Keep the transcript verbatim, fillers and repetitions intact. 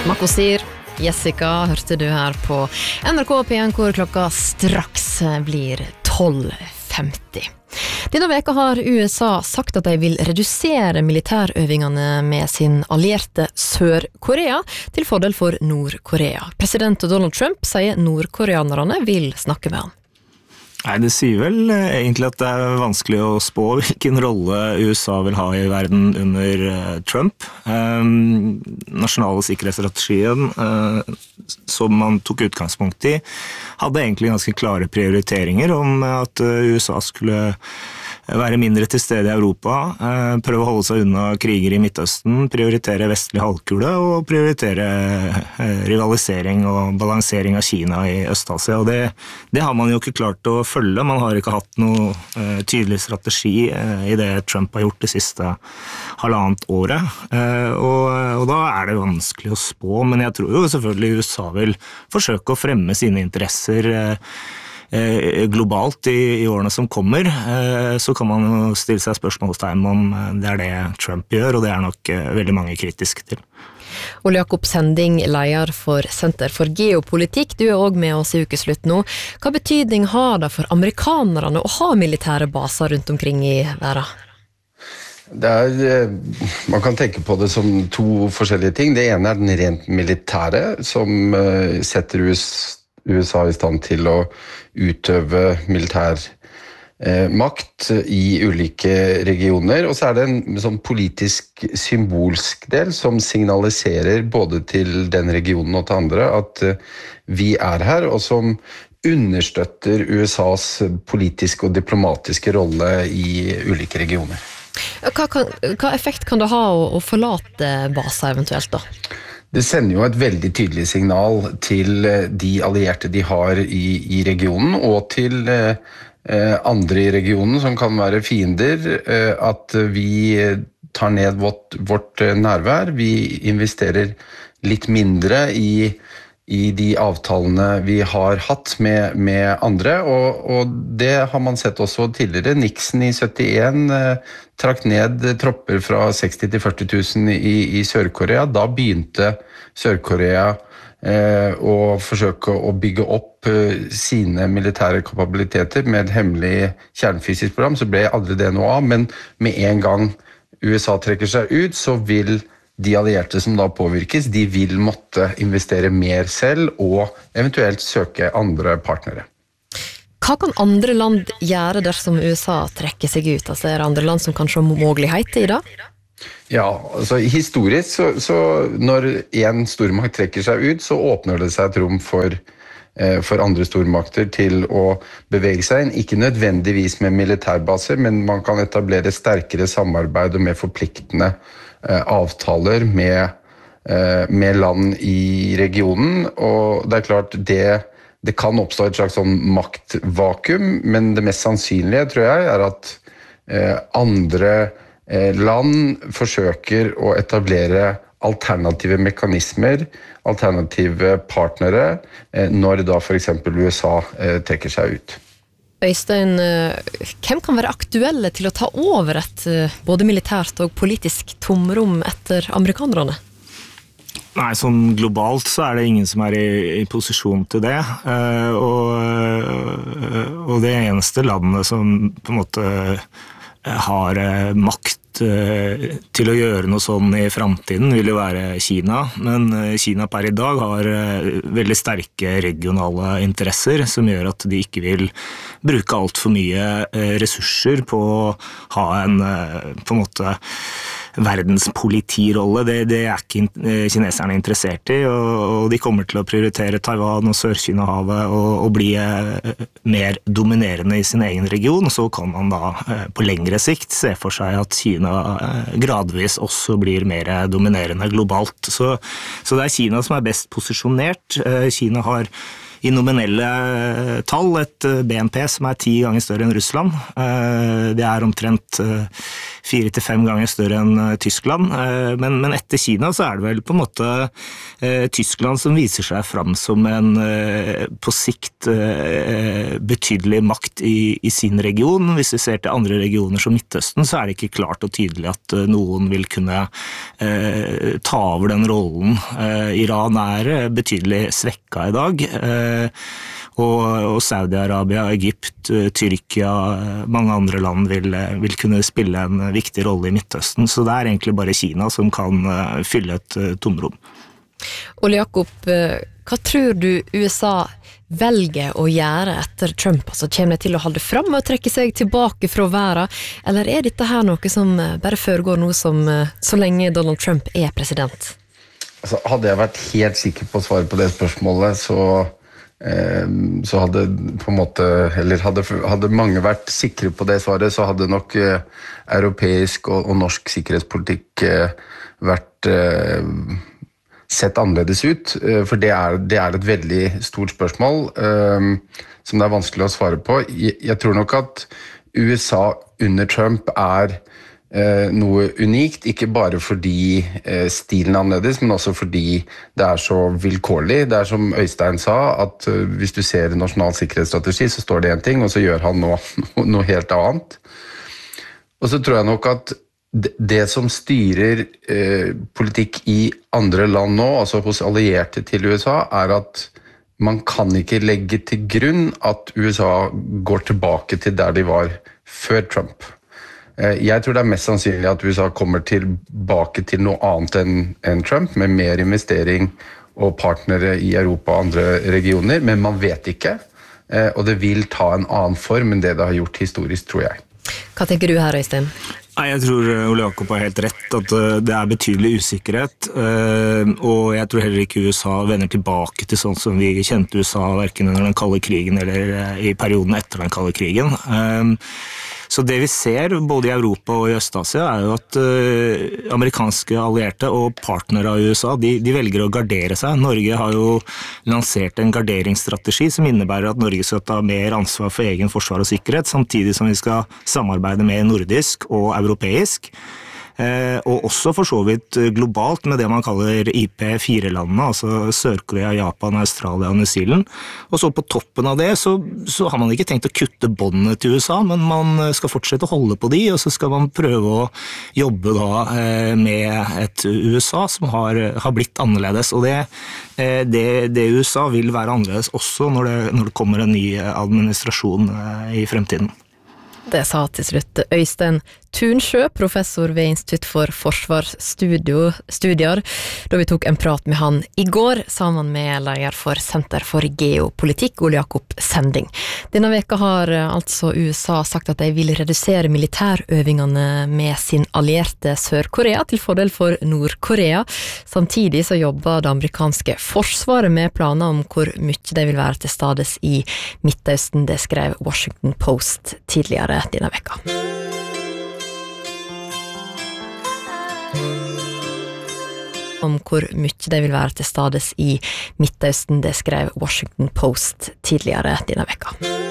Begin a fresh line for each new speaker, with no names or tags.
Makosir, Jessica, hørte du her på N R K P en, hvor klokka straks blir tolv femti. Denne veka har U S A sagt at de vil redusere militærøvingene med sin allierte Sør-Korea til fordel for Nord-Korea. President Donald Trump sier nordkoreanerne vil snakke med han.
Nei, det sier vel egentlig at det er vanskelig å spå hvilken rolle U S A vil ha i verden under Trump. Um, nasjonale sikkerhetsstrategien, uh, som man tok utgangspunkt i, hadde egentlig ganske klare prioriteringer om at U S A skulle være mindre til stede i Europa, uh, prøve å holde seg unna kriger i Midtøsten, prioritere vestlig halvkule og prioritere uh, rivalisering og balansering av Kina i Øst-Asia. Og det, det har man jo ikke klart å følge. Man har ikke hatt noe uh, tydelig strategi uh, i det Trump har gjort det siste halvannet året. Uh, og, og da er det vanskelig å spå, men jeg tror jo selvfølgelig U S A vil forsøke å fremme sine interesser uh, globalt i, i årene som kommer. Uh, så kan man jo stille seg spørsmålstegn om det er det Trump gjør, og det er nok uh, veldig mange kritiske til.
Ole Jakob Sending, leder for Senter for geopolitikk, du er også med oss i ukeslutt nå. Hva betydning har det for amerikanerne å ha militære baser rundt omkring i verden?
Det er, man kan tenke på det som to forskjellige ting. Det ene er den rent militære, som setter U S A i stand til å utøve militær makt i ulike regioner, og så er det en sånn politisk symbolsk del som signaliserer både til den regionen og til andre at vi er her, og som understøtter U S A's politiske og diplomatiske rolle i ulike regioner.
Hva, kan, hva effekt kan det ha å, å forlate baser eventuelt da?
Det sender jo et veldig tydelig signal til de allierte de har i, i regionen, og til Eh, andre i regionen som kan være fiender, eh, at vi tar ned vårt, vårt nærvær, vi investerer litt mindre i, i de avtalene vi har hatt med, med andre, og, og det har man sett også tidligere. Nixon i syttien eh, trakk ned tropper fra seksti til førti tusen i, i Sør-Korea. Da begynte Sør-Korea og forsøke å bygge opp sine militære kapabiliteter med et hemmelig kjernefysisk program, så ble aldri det noe av, men med en gang U S A trekker seg ut, så vil de allierte som da påvirkes, de vil måtte investere mer selv og eventuelt søke andre partnere.
Hva kan andre land gjøre dersom U S A trekker seg ut? Altså, er det andre land som kan se muligheter i det?
Ja, altså historisk så, så når en stormakt trekker seg ut, så åpner det seg et rom for, eh, for andre stormakter til å bevege seg inn. Ikke nødvendigvis med militærbaser, men man kan etablere sterkere samarbeid og mer forpliktende eh, avtaler med, eh, med land i regionen. Og det er klart, det, det kan oppstå et slags sånn maktvakuum, men det mest sannsynlige, tror jeg, er at eh, andre land forsøker å etablere alternative mekanismer, alternative partnere, når da for eksempel U S A trekker seg ut.
Øystein, hvem kan være aktuelle til å ta over et både militært og politisk tomrom etter amerikanerne?
Nei, sånn globalt så er det ingen som er i, i posisjon til det, uh, og, uh, og det eneste landet som på en måte har makt til å gjøre noe sånn i fremtiden vil jo være Kina, men Kina per i dag har veldig sterke regionale interesser som gjør at de ikke vil bruke alt for mye ressurser på å ha en på en måte verdenspolitirolle. Det, det er ikke kineserne interessert i, og, og de kommer til å prioritere Taiwan og Sør-Kina-havet og, og bli mer dominerende i sin egen region. Så kan man da på lengre sikt se for seg at Kina gradvis også blir mer dominerende globalt. Så, så det er Kina som er best posisjonert. Kina har i nominelle tall et B N P som er ti ganger større enn Russland. Det er omtrent fire til fem ganger større enn Tyskland, men, men etter Kina så er det vel på en måte Tyskland som viser seg fram som en på sikt betydelig makt i, i sin region. Hvis vi ser til andre regioner som Midtøsten, så er det ikke klart og tydelig at noen vil kunne eh, ta over den rollen. Eh, Iran er betydelig svekket i dag, eh, og, og Saudi-Arabia, Egypt, Tyrkia, mange andre land vil, vil kunne spille en viktig rolle i Midtøsten, så det er egentlig bare Kina som kan eh, fylle et eh, tomrom.
Ole Jakob, hva tror du U S A velger å gjøre etter Trump? Altså, kommer de til å holde fram og trekke seg tilbake fra verden, eller er dette her noe som bare foregår noe som så lenge Donald Trump er president?
Altså, hadde jeg vært helt sikker på å svare på det spørsmålet, så, eh, så hadde på en måte, eller hadde, hadde mange vært sikre på det svaret, så hadde nok eh, europeisk og, og norsk sikkerhetspolitikk eh, vært eh, sett annerledes ut, for det er, det er et veldig stort spørsmål um, som det er vanskelig å svare på. Jeg, jeg tror nok at U S A under Trump er uh, noe unikt, ikke bare fordi uh, stilen er annerledes, men også fordi det er så vilkårlig. Det er som Øystein sa, at uh, hvis du ser nasjonal sikkerhetsstrategi, så står det en ting, og så gjør han noe, noe helt annet. Og så tror jeg nok at det som styrer eh, politikk i andre land nå, altså hos allierte til U S A, er at man kan ikke legge til grunn at U S A går tilbake til der de var før Trump. Eh, jeg tror det er mest sannsynlig at U S A kommer tilbake til noe annet enn, enn Trump, med mer investering og partnere i Europa og andre regioner, men man vet ikke, eh, og det vil ta en annen form enn det det har gjort historisk, tror jeg.
Hva tenker du her, Øystein?
Nei, jeg tror Ole Jakob har helt rett at det er betydelig usikkerhet, og jeg tror heller ikke U S A vender tilbake til sånn som vi kjente U S A hverken under den kalde krigen eller i perioden etter den kalde krigen. Så det vi ser både i Europa og i Øst-Asia er jo at amerikanske allierte og partnere av U S A, de, de velger å gardere seg. Norge har jo lansert en garderingsstrategi som innebærer at Norge skal ta mer ansvar for egen forsvar og sikkerhet, samtidig som vi skal samarbeide mer nordisk og europeisk. Eh, og også for så vidt globalt med det man kaller I P fire-landene, altså Sør-Korea, Japan, Australia og New Zealand. Og så på toppen av det så, så har man ikke tenkt å kutte båndene til U S A, men man skal fortsette å holde på de, og så skal man prøve å jobbe da eh, med et U S A som har, har blitt annerledes. Og det, eh, det, det U S A vil være annerledes også når det, når det kommer en ny administrasjon eh, i fremtiden.
Det sa til slutt Øystein Tunsjø, professor ved Institutt for Forsvarsstudier, da vi tok en prat med han i går, sammen med leder for Senter for geopolitikk, Ole Jakob Sending. Denne veka har altså U S A sagt at de vil redusere militærøvingene med sin allierte Sør-Korea til fordel for Nord-Korea. Samtidig så jobber det amerikanske forsvaret med planer om hvor mye de vil være til stades i Midtøsten. Det skrev Washington Post tidligere denne veka. Om hvor mye de vil være til stades i Midtøsten, det skrev Washington Post tidligere denne veka.